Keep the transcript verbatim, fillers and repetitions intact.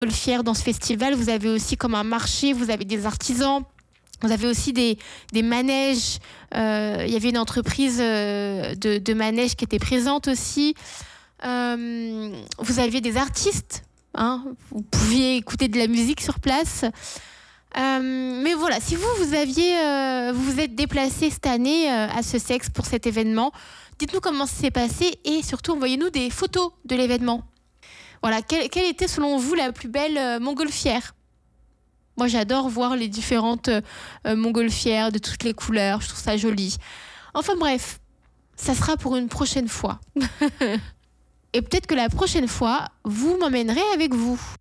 Montgolfière dans ce festival, vous avez aussi comme un marché, vous avez des artisans, vous avez aussi des, des manèges. Euh, il y avait une entreprise euh, de, de manèges qui était présente aussi. Euh, vous aviez des artistes, hein, vous pouviez écouter de la musique sur place. Euh, mais voilà, si vous, vous aviez, euh, vous vous êtes déplacé cette année euh, à Sussex pour cet événement, dites-nous comment ça s'est passé et surtout envoyez-nous des photos de l'événement. Voilà, quelle, quelle était selon vous la plus belle euh, montgolfière ? Moi, j'adore voir les différentes euh, montgolfières de toutes les couleurs, je trouve ça joli. Enfin bref, ça sera pour une prochaine fois. Et peut-être que la prochaine fois, vous m'emmènerez avec vous.